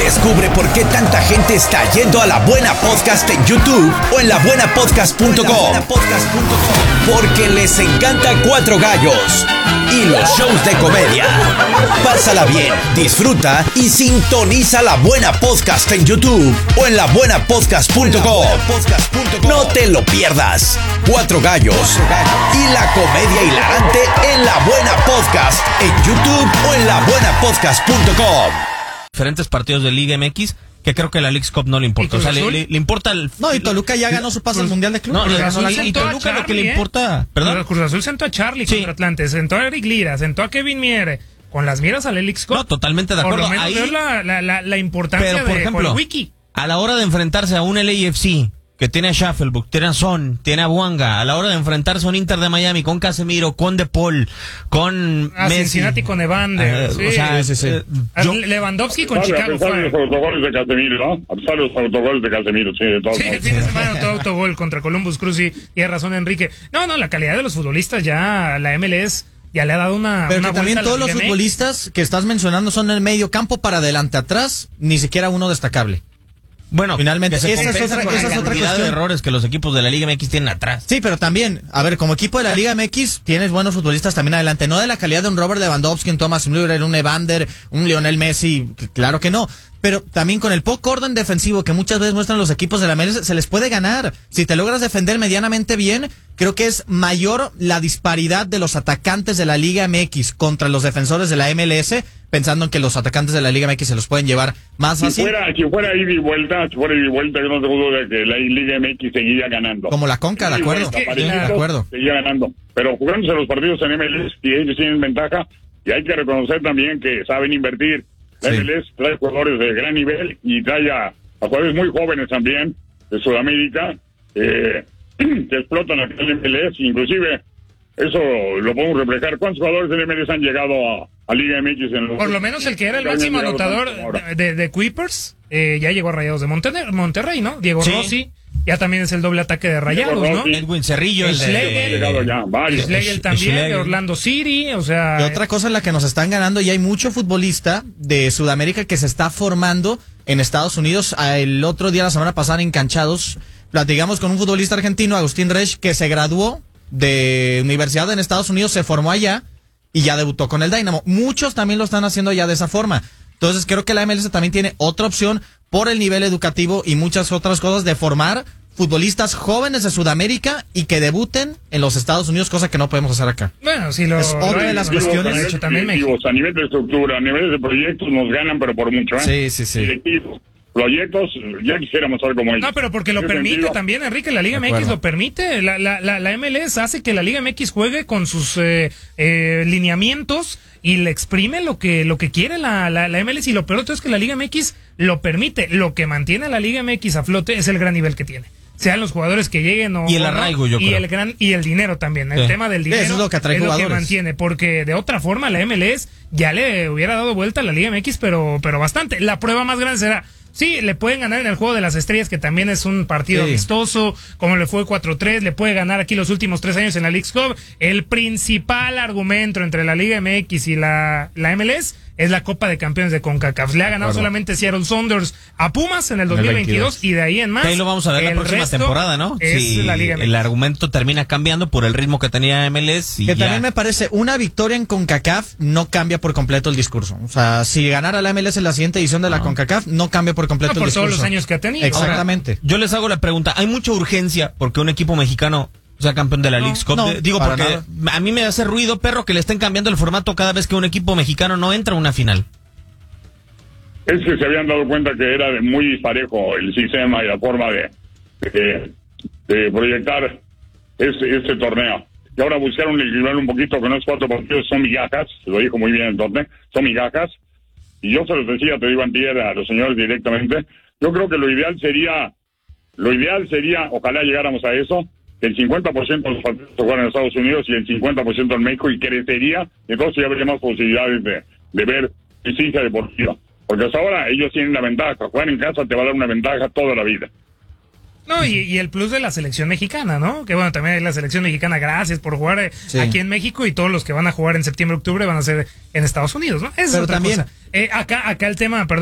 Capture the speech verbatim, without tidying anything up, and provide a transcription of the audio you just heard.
Descubre por qué tanta gente está yendo a La Buena Podcast en YouTube o en la buena podcast punto com. Porque les encanta Cuatro Gallos y los shows de comedia. Pásala bien, disfruta y sintoniza La Buena Podcast en YouTube o en la buena podcast punto com. No te lo pierdas. Cuatro Gallos y la comedia hilarante en La Buena Podcast en YouTube o en la buena podcast punto com. Diferentes partidos de Liga M X que creo que la Leagues Cup no le importa. O sea, le, le, le importa el... No, y Toluca ya ganó su pase al Mundial de Clubes. No, No, y, ganó la y, y Liga. Toluca lo que le importa... ¿Perdón? Cruz Azul sentó a Charlie Sí. contra Atlante, sentó a Eric Lira, sentó a Kevin Miere, con las miras a la Leagues Cup. No, totalmente de acuerdo. Por lo menos Ahí, veo la, la, la, la importancia pero, por de ejemplo, Wiki. a la hora de enfrentarse a un L A F C que tiene a Schaffelburg, tiene a Son, tiene a Buanga, a la hora de enfrentarse a un Inter de Miami con Casemiro, con De Paul, con A Messi. Cincinnati con Evander. Eh, sí. O sea, sí, sí. eh, A yo- Lewandowski con A pesar Chicago de fue. los autogoles de Casemiro, ¿no? A pesar de los autogoles de Casemiro, sí, de todos Sí, el modos. fin de semana anotó autogol contra Columbus Crew, sí, tiene razón Enrique. No, no, la calidad de los futbolistas ya, la M L S ya le ha dado una, Pero una que también vuelta a todos la los Liga M X. futbolistas que estás mencionando son en el medio campo para adelante, atrás, ni siquiera uno destacable. Bueno, Finalmente, que se esa es compensa otra- con esa la es otra cantidad de cuestión. errores que los equipos de la Liga M X tienen atrás. Sí, pero también, a ver, como equipo de la Liga M X tienes buenos futbolistas también adelante, no de la calidad de un Robert Lewandowski, un Thomas Müller, un Evander, un Lionel Messi, que claro que no, pero también con el poco orden defensivo que muchas veces muestran los equipos de la M L S, se les puede ganar. Si te logras defender medianamente bien, creo que es mayor la disparidad de los atacantes de la Liga M X contra los defensores de la M L S, pensando en que los atacantes de la Liga M X se los pueden llevar más Si fácil, fuera, si fuera ida y vuelta, si fuera ida y vuelta, yo no tengo duda de que la Liga M X seguiría ganando. como la Conca, de Ida y acuerdo, vuelta, de parejitos, acuerdo. Seguía ganando. Pero jugándose los partidos en M L S y ellos tienen ventaja, y hay que reconocer también que saben invertir. La Sí. M L S trae jugadores de gran nivel y trae a, a jugadores muy jóvenes también de Sudamérica eh, que explotan a la M L S. Inclusive, eso lo podemos reflejar. ¿Cuántos jugadores de la M L S han llegado a, a Liga M X? En los Por lo menos el que era el máximo han llegado anotador tanto ahora? de, de, de Kuipers, eh, ya llegó a Rayados de Monterrey, Monterrey, ¿no? Diego Sí. Rossi, ya también es el doble ataque de Rayados, Diego ¿no? Rossi. Edwin Cerrillo, el Schlegel. Han llegado ya varios. Schlegel también, Schlegel. de Orlando City, o sea... Y otra cosa en la que nos están ganando, y hay mucho futbolista de Sudamérica que se está formando en Estados Unidos. Ah, El otro día, la semana pasada, en Canchados, platicamos con un futbolista argentino, Agustín Resch, que se graduó de universidad en Estados Unidos, se formó allá y ya debutó con el Dynamo. Muchos también lo están haciendo ya de esa forma. Entonces creo que la M L S también tiene otra opción por el nivel educativo y muchas otras cosas de formar futbolistas jóvenes de Sudamérica y que debuten en los Estados Unidos, cosa que no podemos hacer acá. Bueno, sí, lo, Es otra lo- de las lo- cuestiones. lo ha a hecho nivel, también México. directivos, a nivel de estructura, a nivel de proyectos nos ganan, pero por mucho, ¿eh? Sí, sí, sí. Directivos, proyectos, ya quisiéramos ser como ellos. No, pero porque lo En ese permite sentido, también, Enrique, la Liga De M X acuerdo. lo permite. La, la, la, la M L S hace que la Liga M X juegue con sus eh, eh, lineamientos y le exprime lo que lo que quiere la, la, la M L S. Y lo peor de todo es que la Liga M X lo permite. Lo que mantiene a la Liga M X a flote es el gran nivel que tiene. Sean los jugadores que lleguen o Y el o no, arraigo, yo y creo. el gran y el dinero también. El Sí. tema del dinero Eso es lo que atrae es lo que jugadores. mantiene, porque de otra forma la M L S ya le hubiera dado vuelta a la Liga M X, pero pero bastante. La prueba más grande será, sí, le pueden ganar en el Juego de las Estrellas, que también es un partido Sí. amistoso, como le fue cuatro tres, le puede ganar aquí los últimos tres años en la Leagues Cup. El principal argumento entre la Liga M X y la, la M L S es la Copa de Campeones de CONCACAF. Le ha ganado Claro. solamente Seattle Sounders a Pumas en el dos En el mil veintidós veintidós. y de ahí en más. Que ahí lo vamos a ver la el próxima resto temporada, ¿no? Es Si la Liga M X. el argumento termina cambiando por el ritmo que tenía M L S y Que ya. también me parece, una victoria en CONCACAF no cambia por completo el discurso. O sea, si ganara la M L S en la siguiente edición de la CONCACAF, no cambia por completo No, por el discurso. todos los años que ha tenido. Exactamente. Yo les hago la pregunta, ¿hay mucha urgencia porque un equipo mexicano sea campeón de la No, Leagues Cup? no, De- Digo, para porque nada. a mí me hace ruido, perro, que le estén cambiando el formato cada vez que un equipo mexicano no entra a una final. Es que se habían dado cuenta que era de muy disparejo el sistema y la forma de, de, de proyectar este, este torneo. Y ahora buscaron equilibrar un poquito, que no es cuatro partidos, son migajas, lo dijo muy bien el torneo, son migajas. Y yo se los decía, te digo antier a los señores directamente, yo creo que lo ideal sería, lo ideal sería, ojalá llegáramos a eso, que el cincuenta por ciento de los partidos se jugaran en Estados Unidos y el cincuenta por ciento en México, y crecería, entonces ya habría más posibilidades de, de ver justicia deportiva. Porque hasta ahora ellos tienen la ventaja, jugar en casa te va a dar una ventaja toda la vida. No, y, y el plus de la selección mexicana, ¿no? Que bueno, también hay la selección mexicana, gracias por jugar eh, Sí. aquí en México, y todos los que van a jugar en septiembre, octubre van a ser en Estados Unidos, ¿no? Esa es Pero otra también- cosa. Eh, acá, acá el tema, perdón.